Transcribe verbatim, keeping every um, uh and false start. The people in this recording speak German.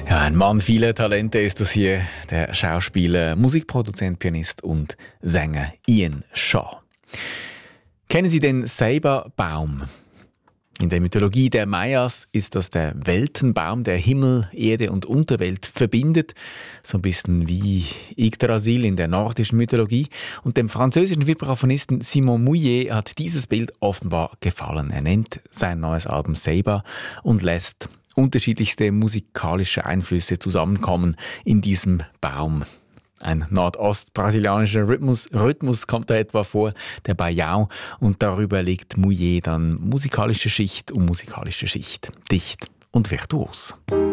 Ja, ein Mann vieler Talente ist das hier, der Schauspieler, Musikproduzent, Pianist und Sänger Ian Shaw. Kennen Sie den Ceiba-Baum? In der Mythologie der Mayas ist das der Weltenbaum, der Himmel, Erde und Unterwelt verbindet. So ein bisschen wie Yggdrasil in der nordischen Mythologie. Und dem französischen Vibraphonisten Simon Mouillet hat dieses Bild offenbar gefallen. Er nennt sein neues Album Ceiba und lässt unterschiedlichste musikalische Einflüsse zusammenkommen in diesem Baum. Ein nordostbrasilianischer Rhythmus, Rhythmus kommt da etwa vor, der Baião, und darüber legt Mouillet dann musikalische Schicht um musikalische Schicht, dicht und virtuos.